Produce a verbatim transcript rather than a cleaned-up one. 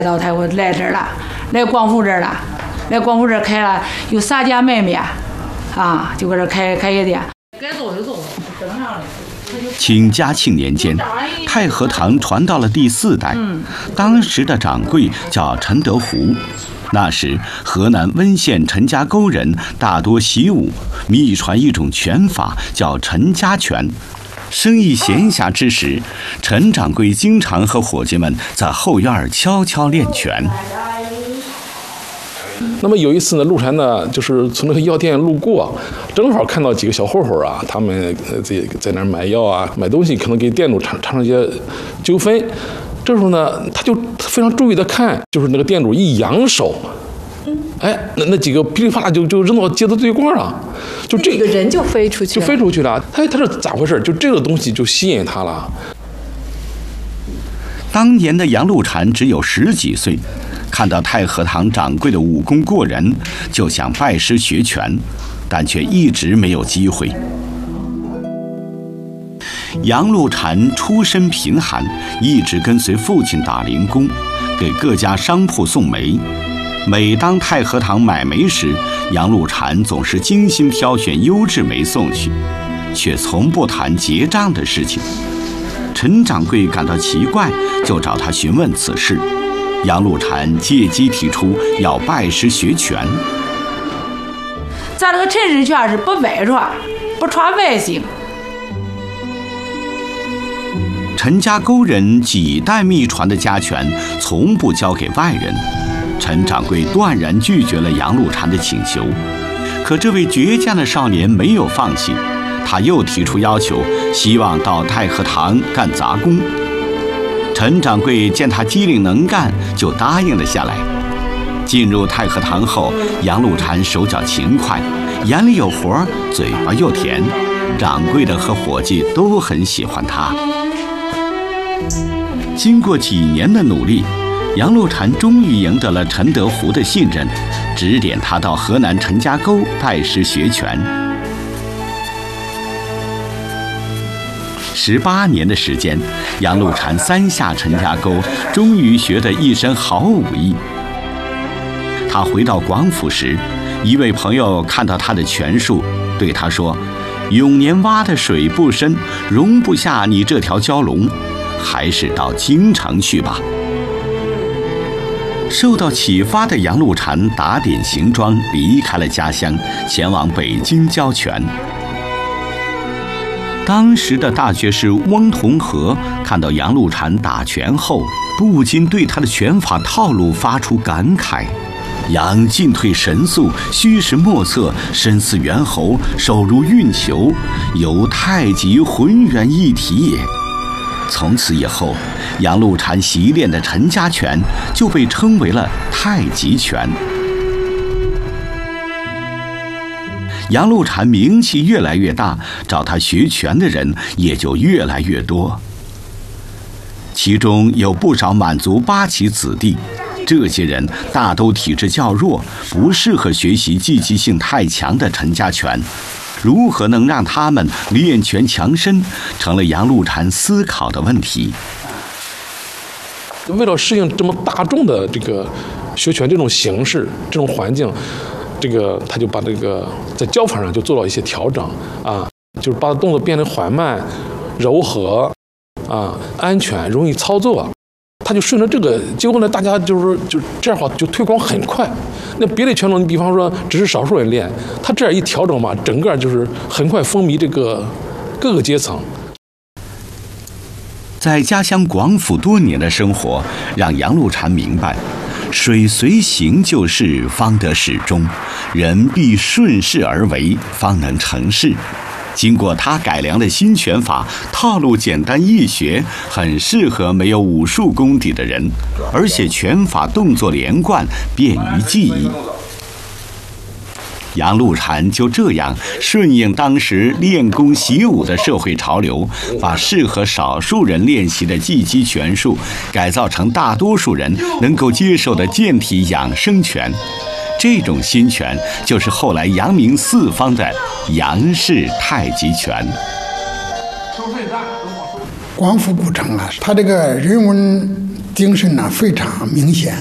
老太我来这儿了，来光复这儿了，来光复这儿开了有三家卖卖，啊，就搁这开开业店。该走就走，等上了。 清嘉庆年间，太和堂传到了第四代，当时的掌柜叫陈德福。那时，河南温县陈家沟人大多习武，秘传一种拳法，叫陈家拳。生意闲暇之时，陈掌柜经常和伙计们在后院悄悄练拳。 那么有一次呢，陆禅呢，就是从那个药店路过，正好看到几个小混混啊，他们在在那儿买药啊，买东西，可能给店主产产生一些纠纷。这时候呢，他就非常注意的看，就是那个店主一扬手，哎，那那几个噼里啪啦就就扔到街的对过了，就这个人就飞出去了，就飞出去了。哎，他是咋回事？就这个东西就吸引他了。 当年的杨露禅只有十几岁，看到太和堂掌柜的武功过人，就想拜师学拳，但却一直没有机会。杨露禅出身贫寒，一直跟随父亲打零工，给各家商铺送煤。每当太和堂买煤时，杨露禅总是精心挑选优质煤送去，却从不谈结账的事情。陈掌柜感到奇怪，就找他询问此事。杨露禅借机提出要拜师学拳。 咱这个陈氏拳是不外传，不传外行。 陈家沟人几代秘传的家拳，从不交给外人。陈掌柜断然拒绝了杨露禅的请求。可这位倔强的少年没有放弃，他又提出要求，希望到太和堂干杂工。陈掌柜见他机灵能干，就答应了下来。进入太和堂后，杨露禅手脚勤快，眼里有活，嘴巴又甜，掌柜的和伙计都很喜欢他。经过几年的努力，杨露禅终于赢得了陈德福的信任，指点他到河南陈家沟拜师学拳。十八年的时间，杨露禅三下陈家沟，终于学得一身好武艺。他回到广府时，一位朋友看到他的拳术，对他说：“永年洼的水不深，容不下你这条蛟龙，还是到京城去吧。”受到启发的杨露禅打点行装，离开了家乡，前往北京教拳。当时的大学士翁同龢看到杨露禅打拳后，不禁对他的拳法套路发出感慨：杨进退神速，虚实莫测，身似猿猴，手如运球，犹太极浑圆一体也。从此以后，杨露禅习练的陈家拳就被称为了太极拳。杨露禅名气越来越大，找他学拳的人也就越来越多。其中有不少满族八旗子弟，这些人大都体质较弱，不适合学习积极性太强的陈家拳。如何能让他们练拳强身，成了杨露禅思考的问题。 为了适应这么大众的这个学拳这种形式、这种环境，这个他就把这个在教法上就做了一些调整啊，就是把动作变得缓慢、柔和啊、安全、容易操作。他就顺着这个，结果呢，大家就是就这样话就推广很快。那别的拳种，你比方说只是少数人练，他这样一调整嘛，整个就是很快风靡这个各个阶层。 在家乡广府多年的生活，让杨露禅明白，水随形就事，方得始终；人必顺势而为，方能成事。经过他改良的新拳法，套路简单易学，很适合没有武术功底的人，而且拳法动作连贯，便于记忆。杨露禅就这样顺应当时练功习武的社会潮流，把适合少数人练习的技击拳术改造成大多数人能够接受的健体养生拳。这种新拳就是后来扬名四方的杨氏太极拳。 广府古城啊，它这个人文精神呢非常明显。